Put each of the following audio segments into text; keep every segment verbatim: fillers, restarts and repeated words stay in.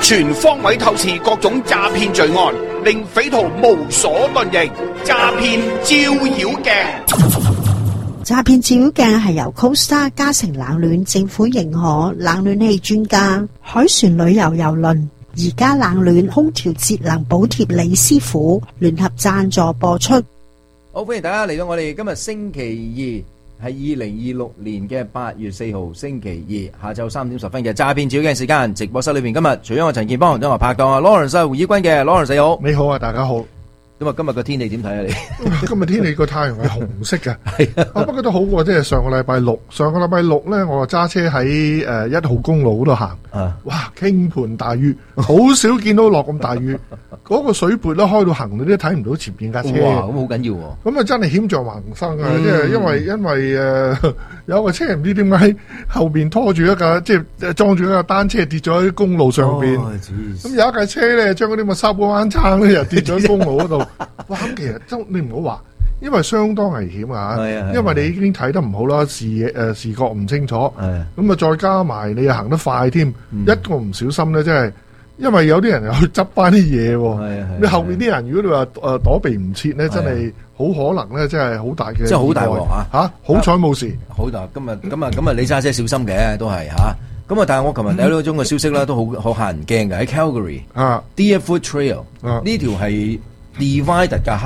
全方位透視各種詐騙罪案，令匪徒無所遁形。詐騙照妖鏡。 詐騙照妖鏡係由 Costa 嘉誠冷暖政府認可冷暖氣專家海船旅遊郵輪而家冷暖空調節能補貼李師傅聯合贊助播出。 好，歡迎大家嚟到我哋今日星期二，係二零二六年嘅八月四號星期二下晝三點十分嘅詐騙照妖鏡時間。直播室裏邊今日除咗我陳建邦，仲有我拍檔啊 Lawrence 胡以軍嘅 Lawrence 你好。 你好啊，大家好。 咁啊，今日個天氣點睇啊？你今日天氣個太陽係紅色嘅，係啊，不過都好過即係上個禮拜六。上個禮拜六咧，我揸車喺誒一號公路嗰度行，啊，哇，傾盆大雨，好少見到落咁大雨。嗰個水撥咧開到行，你都睇唔到前邊架車。 哇，咁好緊要喎！ 咁啊，真係險象橫生啊！即係因為因為誒有個車唔知點解後邊拖住一架，即係裝住一架單車跌咗喺公路上邊。咁有一架車咧，將嗰啲咁嘅沙煲罌罉咧，又跌咗喺公路嗰度。哇！咁其實都你唔好話，因為相當危險啊！因為你已經睇得唔好啦，視野誒視覺唔清楚。咁啊，再加埋你又行得快添，一個唔小心咧，即係。因為有啲人又去執翻啲嘢喎，你後面啲人如果你話誒躲避唔切咧，真係好可能咧，真係好大嘅， 即係好大鑊啊！ 嚇，好彩冇事。 好大，今日咁啊咁啊，你揸車小心嘅都係嚇。咁啊，但係我琴日睇到一宗嘅消息啦，都好好嚇人驚嘅喺 Calgary 啊 Deerfoot Trail 呢條係 divided 嘅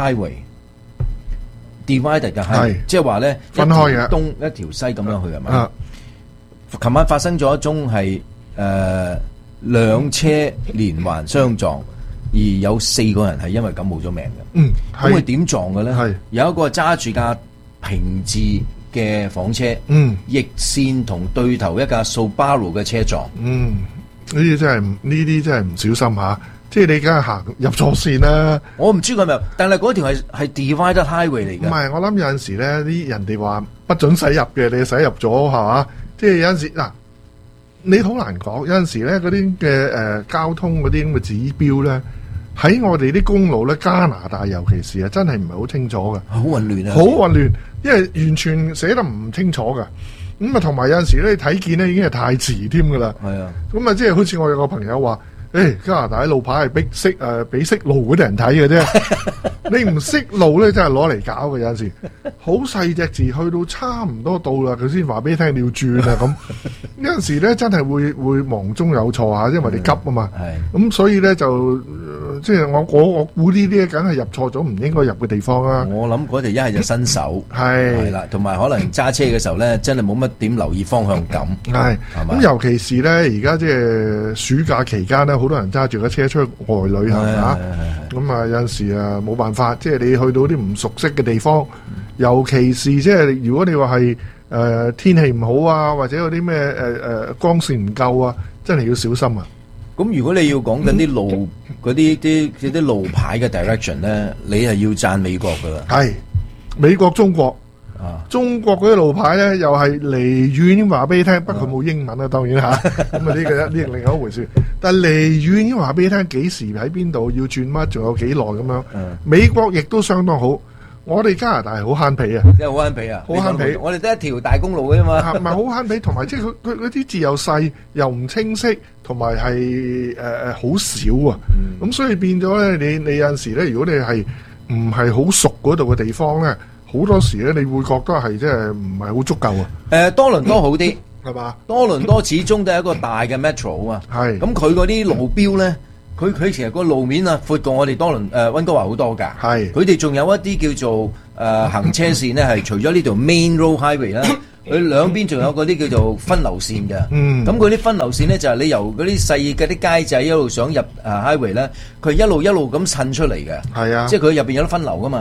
highway，divided 嘅 highway，即係話咧分開嘅東一條西咁樣去係咪？琴晚發生咗一宗係誒。兩車連環相撞，而有四個人係因為咁冇咗命嘅。嗯，咁佢點撞嘅咧？係有一個揸住架平治嘅房車，嗯，逆線同對頭一架 Subaru 嘅車撞。嗯，呢啲真係呢啲真係唔小心吓，即係你梗係行入錯線啦。我唔知佢係咪，但係嗰條係係 divided highway 嚟嘅。唔係，我諗有陣時咧，啲人哋話不准駛入嘅，你駛入咗係嘛？即係有陣時嗱。你好難講，有陣時咧嗰啲嘅誒交通嗰啲咁嘅指標咧，喺我哋啲公路咧，加拿大尤其是啊，真係唔係好清楚嘅，好混亂啊，好混亂，因為完全寫得唔清楚嘅。咁啊，同埋有陣時咧，你睇見咧已經係太遲添噶啦。係啊，咁啊，即係好似我有個朋友話，誒、欸，加拿大啲路牌係逼識誒俾識路嗰啲人睇嘅啫。你唔識路咧，真係攞嚟搞嘅。有陣時好細隻字，去到差唔多到啦，佢先話俾你聽你要轉啊咁。有陣時咧，真係會會忙中有錯嚇，因為你急啊嘛。係咁，所以咧就即係我我我估呢啲梗係入錯咗唔應該入嘅地方啦。我諗嗰條一係就新手係係啦，同埋可能揸車嘅時候咧，真係冇乜點留意方向感。係咁，尤其是咧而家即係暑假期間咧，好多人揸住架車出去外旅行嚇。咁啊有陣時啊冇辦法，即係你去到啲唔熟悉嘅地方，尤其是即係如果你話係。誒、呃、天氣唔好啊，或者有啲咩誒誒光線唔夠啊，真係要小心啊！咁如果你要講緊啲路嗰啲啲啲路牌嘅 direction 咧，你係要讚美國噶啦。係美國、中國啊，中國嗰啲路牌咧又係離遠話俾你聽，不過冇英文啊，當然嚇。咁啊呢個呢另一回事。但係離遠已經話俾你聽幾時喺邊度要轉乜，仲有幾耐咁樣。嗯、美國亦都相當好。我哋加拿大係好慳皮啊，即係好慳皮啊，好慳皮。我哋得一條大公路嘅嘛，唔係好慳皮，同埋即係佢佢嗰啲字又細又唔清晰，同埋係誒誒好少啊。咁、嗯、所以變咗咧，你你有陣時咧，如果你係唔係好熟嗰度嘅地方咧，好多時咧，你會覺得係即係唔係好足夠啊。誒、呃，多倫多好啲係嘛？多倫多始終都係一個大嘅 metro 啊嘛，係咁佢嗰啲路標咧。佢佢其實個路面啊，闊過我哋多倫誒溫哥華好多㗎。係，佢哋仲有一啲叫做誒、呃、行車線咧，係除咗呢條 Main Road Highway 啦，佢兩邊仲有嗰啲叫做分流線嘅。嗯，咁嗰啲分流線咧就係、是、你由嗰啲細嘅啲街仔一路想入誒 Highway 咧，佢一路一路咁襯出嚟嘅。係啊，即係佢入邊有得分流㗎嘛。